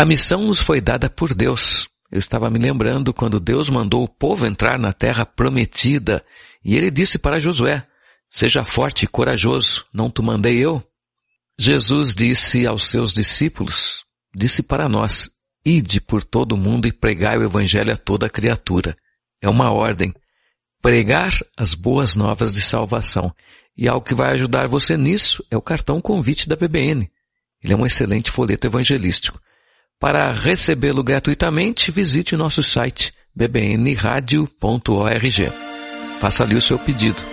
A missão nos foi dada por Deus. Eu estava me lembrando quando Deus mandou o povo entrar na terra prometida e ele disse para Josué, seja forte e corajoso, não te mandei eu? Jesus disse aos seus discípulos, disse para nós, ide por todo o mundo e pregai o evangelho a toda criatura. É uma ordem. Pregar as boas novas de salvação. E algo que vai ajudar você nisso é o cartão convite da BBN. Ele é um excelente folheto evangelístico. Para recebê-lo gratuitamente, visite o nosso site bbnradio.org. Faça ali o seu pedido.